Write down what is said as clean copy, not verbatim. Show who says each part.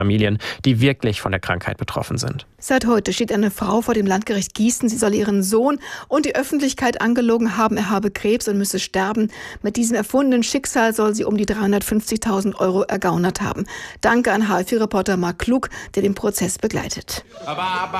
Speaker 1: Familien, die wirklich von der Krankheit betroffen sind.
Speaker 2: Seit heute steht eine Frau vor dem Landgericht Gießen. Sie soll ihren Sohn und die Öffentlichkeit angelogen haben, er habe Krebs und müsse sterben. Mit diesem erfundenen Schicksal soll sie um die 350.000 € ergaunert haben. Danke an HFI-Reporter Marc Klug, der den Prozess begleitet.